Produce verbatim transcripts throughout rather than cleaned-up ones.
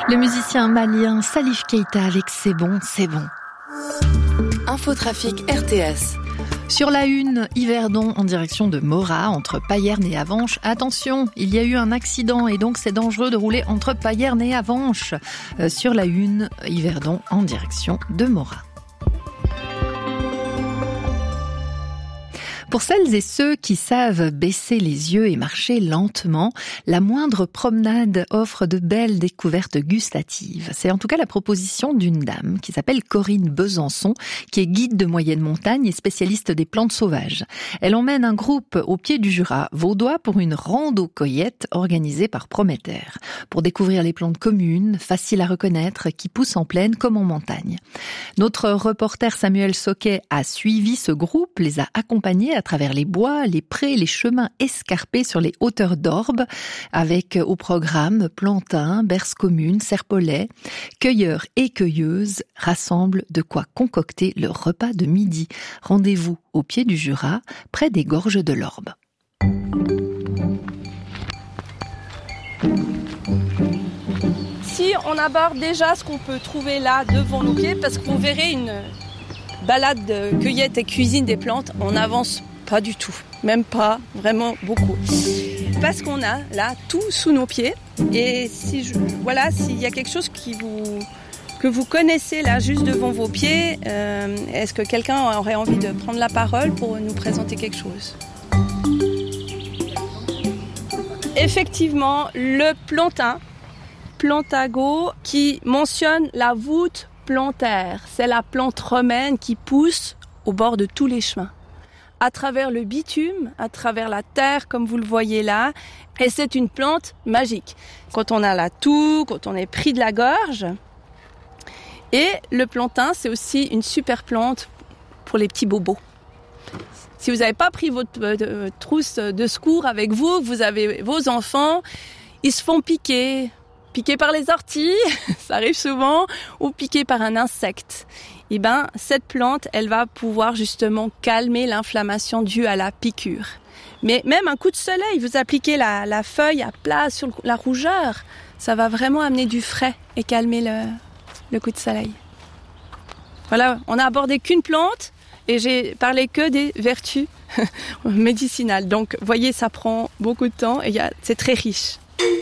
Le musicien malien Salif Keita avec C'est bon, c'est bon. Infotrafic R T S. Sur la une, Yverdon en direction de Morat, entre Payerne et Avenches. Attention, il y a eu un accident et donc c'est dangereux de rouler entre Payerne et Avenches. Euh, sur la une, Yverdon en direction de Morat. Pour celles et ceux qui savent baisser les yeux et marcher lentement, la moindre promenade offre de belles découvertes gustatives. C'est en tout cas la proposition d'une dame qui s'appelle Corinne Besançon, qui est guide de moyenne montagne et spécialiste des plantes sauvages. Elle emmène un groupe au pied du Jura vaudois pour une rando-cueillette organisée par Prométer, pour découvrir les plantes communes, faciles à reconnaître, qui poussent en plaine comme en montagne. Notre reporter Samuel Soquet a suivi ce groupe, les a accompagnés à travers les bois, les prés, les chemins escarpés sur les hauteurs d'Orbe, avec au programme plantains, berces communes, serpolets. Cueilleurs et cueilleuses rassemblent de quoi concocter leur repas de midi. Rendez-vous au pied du Jura, près des gorges de l'Orbe. Si on aborde déjà ce qu'on peut trouver là devant nos pieds, parce que vous verrez une balade de cueillette et cuisine des plantes, on avance pas du tout, même pas vraiment beaucoup. Parce qu'on a là tout sous nos pieds. Et si je, voilà, s'il y a quelque chose qui vous, que vous connaissez là juste devant vos pieds, euh, est-ce que quelqu'un aurait envie de prendre la parole pour nous présenter quelque chose ? Effectivement, le plantain, Plantago, qui mentionne la voûte plantaire. C'est la plante romaine qui pousse au bord de tous les chemins, à travers le bitume, à travers la terre, comme vous le voyez là. Et c'est une plante magique. Quand on a la toux, quand on est pris de la gorge. Et le plantain, c'est aussi une super plante pour les petits bobos. Si vous n'avez pas pris votre euh, trousse de secours avec vous, vous avez vos enfants, ils se font piquer. Piqué par les orties, ça arrive souvent, ou piqué par un insecte. Et ben, cette plante, elle va pouvoir justement calmer l'inflammation due à la piqûre. Mais même un coup de soleil, vous appliquez la, la feuille à plat sur la rougeur, ça va vraiment amener du frais et calmer le, le coup de soleil. Voilà, on n'a abordé qu'une plante et j'ai parlé que des vertus médicinales. Donc, voyez, ça prend beaucoup de temps et y a, c'est très riche.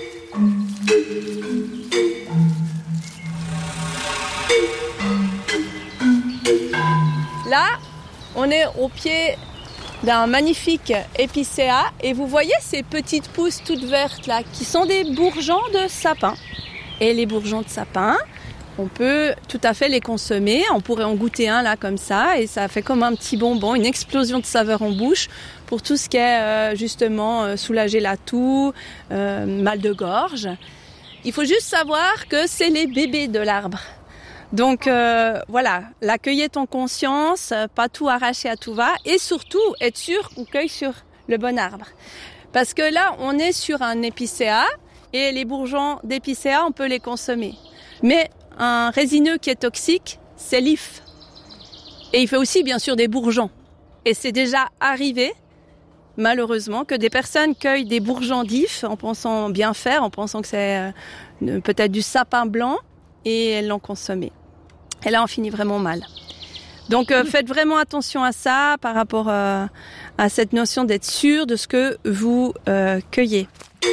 Là, on est au pied d'un magnifique épicéa et vous voyez ces petites pousses toutes vertes là qui sont des bourgeons de sapin. Et les bourgeons de sapin, on peut tout à fait les consommer. On pourrait en goûter un là comme ça et ça fait comme un petit bonbon, une explosion de saveur en bouche pour tout ce qui est euh, justement euh, soulager la toux, euh, mal de gorge. Il faut juste savoir que c'est les bébés de l'arbre. Donc euh, voilà, la cueillette en conscience, pas tout arracher à tout va et surtout être sûr qu'on cueille sur le bon arbre. Parce que là, on est sur un épicéa et les bourgeons d'épicéa, on peut les consommer. Mais un résineux qui est toxique, c'est l'if. Et il fait aussi bien sûr des bourgeons. Et c'est déjà arrivé, malheureusement, que des personnes cueillent des bourgeons d'if en pensant bien faire, en pensant que c'est euh, peut-être du sapin blanc et elles l'ont consommé. Et là, on finit vraiment mal. Donc, euh, faites vraiment attention à ça par rapport euh, à cette notion d'être sûr de ce que vous euh, cueillez.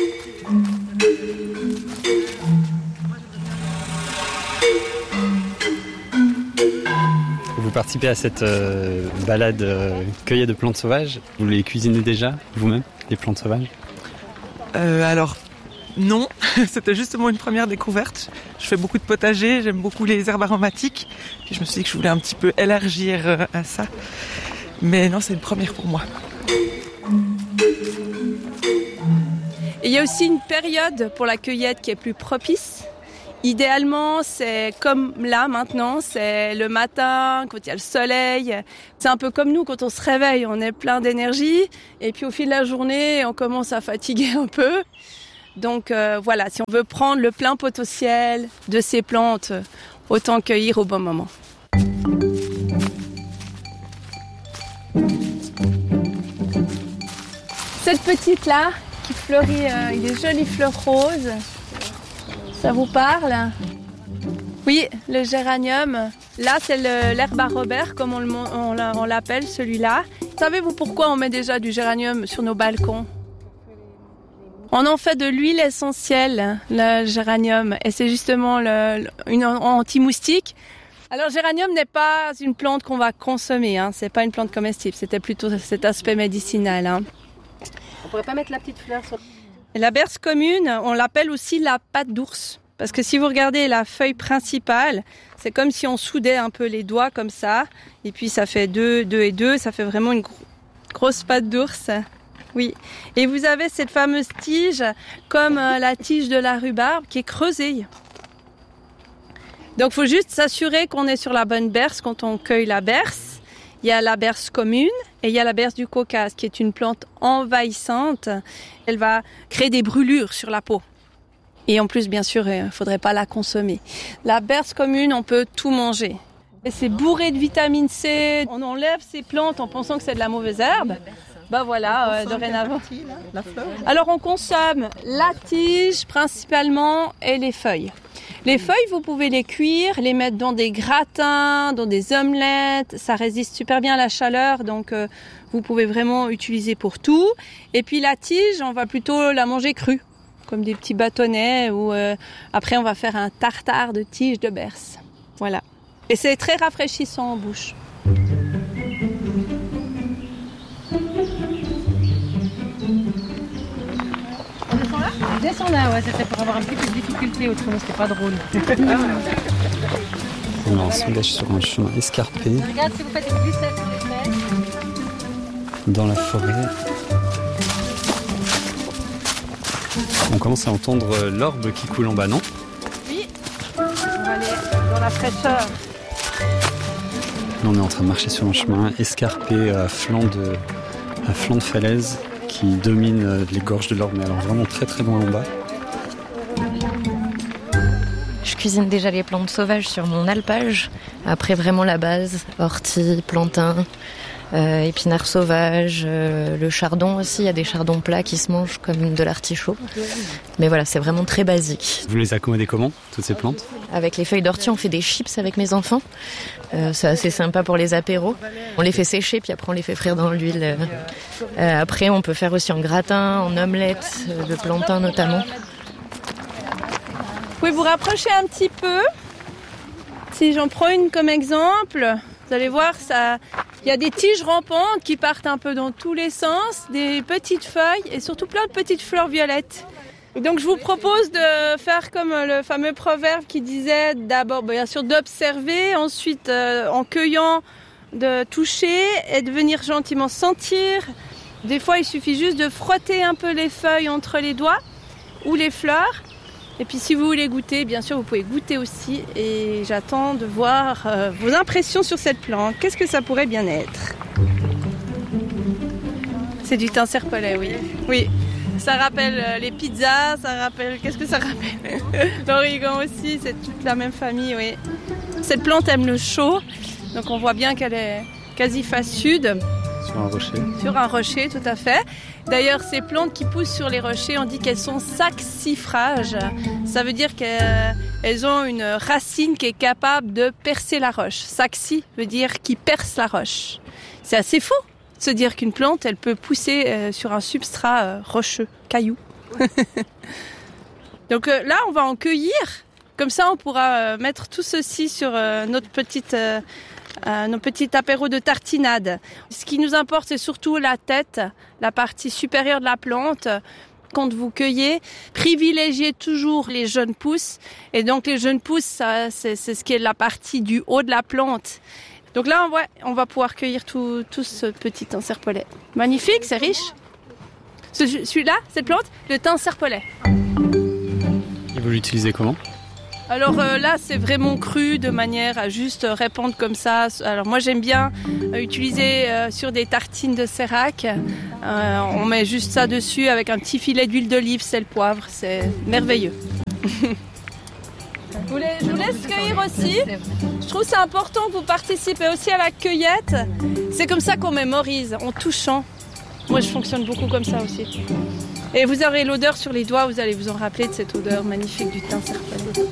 Vous participez à cette euh, balade euh, cueillette de plantes sauvages. Vous les cuisinez déjà, vous-même, les plantes sauvages ? euh, Alors, non. C'était justement une première découverte. Je fais beaucoup de potager, j'aime beaucoup les herbes aromatiques. Puis je me suis dit que je voulais un petit peu élargir euh, à ça. Mais non, c'est une première pour moi. Et il y a aussi une période pour la cueillette qui est plus propice. Idéalement, c'est comme là maintenant, c'est le matin, quand il y a le soleil. C'est un peu comme nous, quand on se réveille, on est plein d'énergie. Et puis au fil de la journée, on commence à fatiguer un peu. Donc euh, voilà, si on veut prendre le plein potentiel de ces plantes, autant cueillir au bon moment. Cette petite là, qui fleurit, euh, il y a des jolies fleurs roses. Ça vous parle? Oui, le géranium. Là, c'est le, l'herbe à Robert, comme on, le, on, on l'appelle, celui-là. Savez-vous pourquoi on met déjà du géranium sur nos balcons? On en fait de l'huile essentielle, le géranium, et c'est justement le, une anti-moustique. Alors, le géranium n'est pas une plante qu'on va consommer, hein. C'est pas une plante comestible, c'était plutôt cet aspect médicinal. Hein. On pourrait pas mettre la petite fleur sur... La berce commune, on l'appelle aussi la patte d'ours. Parce que si vous regardez la feuille principale, c'est comme si on soudait un peu les doigts comme ça. Et puis ça fait deux, deux et deux, ça fait vraiment une gro- grosse patte d'ours. Oui. Et vous avez cette fameuse tige, comme euh, la tige de la rhubarbe, qui est creusée. Donc il faut juste s'assurer qu'on est sur la bonne berce quand on cueille la berce. Il y a la berce commune et il y a la berce du Caucase, qui est une plante envahissante. Elle va créer des brûlures sur la peau. Et en plus, bien sûr, il ne faudrait pas la consommer. La berce commune, on peut tout manger. Et c'est bourré de vitamine C. On enlève ces plantes en pensant que c'est de la mauvaise herbe. Bah voilà, euh, dorénavant. Partie, là, la fleur. Alors on consomme la tige principalement et les feuilles. Les feuilles, vous pouvez les cuire, les mettre dans des gratins, dans des omelettes. Ça résiste super bien à la chaleur, donc euh, vous pouvez vraiment utiliser pour tout. Et puis la tige, on va plutôt la manger crue, comme des petits bâtonnets, ou euh, après on va faire un tartare de tige de berce. Voilà. Et c'est très rafraîchissant en bouche. On descend là, ouais, c'était pour avoir un peu plus de difficulté, autrement c'était pas drôle. On est en sondage sur un chemin escarpé. Regarde si vous faites des glissades sur les fesses. Dans la forêt. On commence à entendre l'orbe qui coule en bas, non? Oui, on va aller dans la fraîcheur. Là, on est en train de marcher sur un chemin escarpé à flanc de, à flanc de falaise qui domine les gorges de l'orbe, mais alors vraiment très très loin en bas. Je cuisine déjà les plantes sauvages sur mon alpage. Après vraiment la base, ortie, plantain, euh, épinards sauvages, euh, le chardon aussi. Il y a des chardons plats qui se mangent comme de l'artichaut. Mais voilà, c'est vraiment très basique. Vous les accommodez comment, toutes ces plantes? Avec les feuilles d'ortie, on fait des chips avec mes enfants. Euh, c'est assez sympa pour les apéros. On les fait sécher, puis après on les fait frire dans l'huile. Euh, après, on peut faire aussi en gratin, en omelette, euh, de plantain notamment. Vous pouvez vous rapprocher un petit peu. Si j'en prends une comme exemple, vous allez voir, ça, il y a des tiges rampantes qui partent un peu dans tous les sens, des petites feuilles et surtout plein de petites fleurs violettes. Donc je vous propose de faire comme le fameux proverbe qui disait d'abord bien sûr d'observer, ensuite euh, en cueillant de toucher et de venir gentiment sentir. Des fois il suffit juste de frotter un peu les feuilles entre les doigts ou les fleurs. Et puis si vous voulez goûter, bien sûr vous pouvez goûter aussi et j'attends de voir euh, vos impressions sur cette plante. Qu'est-ce que ça pourrait bien être? C'est du thym serpolet, oui. Oui. Ça rappelle les pizzas, ça rappelle... Qu'est-ce que ça rappelle? L'origan aussi, c'est toute la même famille, oui. Cette plante aime le chaud, donc on voit bien qu'elle est quasi face sud. Sur un rocher. Sur un rocher, tout à fait. D'ailleurs, ces plantes qui poussent sur les rochers, on dit qu'elles sont saxifrages. Ça veut dire qu'elles ont une racine qui est capable de percer la roche. Saxi veut dire qui perce la roche. C'est assez fou de se dire qu'une plante, elle peut pousser euh, sur un substrat euh, rocheux, caillou. Donc euh, là, on va en cueillir. Comme ça, on pourra euh, mettre tout ceci sur euh, notre petite, euh, euh, nos petits apéros de tartinade. Ce qui nous importe, c'est surtout la tête, la partie supérieure de la plante. Quand vous cueillez, privilégiez toujours les jeunes pousses. Et donc les jeunes pousses, ça, c'est, c'est ce qui est la partie du haut de la plante. Donc là, on va, on va pouvoir cueillir tout, tout ce petit thym serpolet. Magnifique, c'est riche. Ce, celui-là, cette plante, le thym serpolet. Et vous l'utilisez comment? Alors euh, là, c'est vraiment cru, de manière à juste répandre comme ça. Alors moi, j'aime bien euh, utiliser euh, sur des tartines de sérac. Euh, on met juste ça dessus avec un petit filet d'huile d'olive, sel, poivre. C'est merveilleux. Je vous laisse cueillir aussi. Je trouve que c'est important que vous participez aussi à la cueillette. C'est comme ça qu'on mémorise, en touchant. Moi, je fonctionne beaucoup comme ça aussi. Et vous aurez l'odeur sur les doigts, vous allez vous en rappeler de cette odeur magnifique du thym serpollet.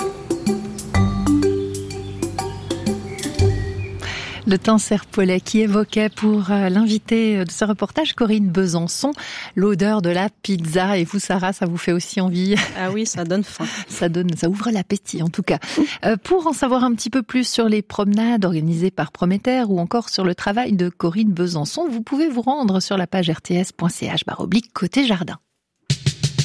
Le thym serpollet qui évoquait pour l'invité de ce reportage, Corinne Besançon, l'odeur de la pizza. Et vous, Sarah, ça vous fait aussi envie? Ah oui, ça donne faim. Ça donne, ça ouvre l'appétit, en tout cas. Euh, pour en savoir un petit peu plus sur les promenades organisées par Prométer ou encore sur le travail de Corinne Besançon, vous pouvez vous rendre sur la page r t s point c h barre oblique côté jardin.